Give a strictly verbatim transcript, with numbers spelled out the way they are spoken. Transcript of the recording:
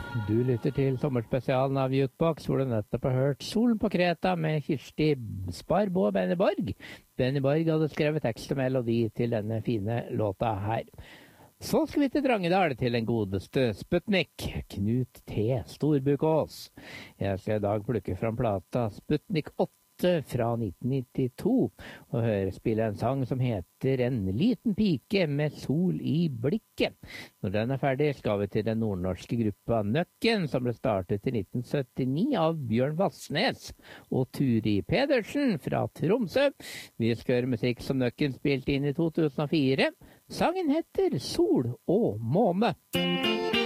Du lytter til sommerspesialen av Jukebox, hvor du nettopp har hørt Solen på Kreta med Kirsti Sparbo og Benny Borg. Benny Borg hadde skrevet tekst og melodi til denne fine låta her. Så skal vi til Drangedal, til den godeste Sputnik, Knut T. Storbukås. Jeg skal i dag plukke fram plata Sputnik åtte fra nitten nittito, og høre spille en sang som heter En liten pike med sol i blikket. Når den er ferdig, skal vi til den nordnorske gruppa Nøkken, som ble startet i nitten syttini av Bjørn Vassnes og Turi Pedersen fra Tromsø. Vi skal høre musikk som Nøkken spilte inn i to tusen og fire. Sangen heter Sol og måne.